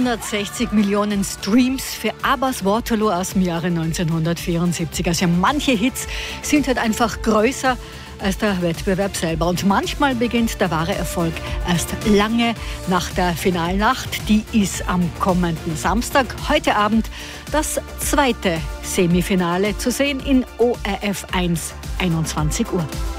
160 Millionen Streams für ABBAs Waterloo aus dem Jahre 1974. Also manche Hits sind halt einfach größer als der Wettbewerb selber. Und manchmal beginnt der wahre Erfolg erst lange nach der Finalnacht. Die ist am kommenden Samstag, heute Abend, das zweite Semifinale zu sehen in ORF 1, 21 Uhr.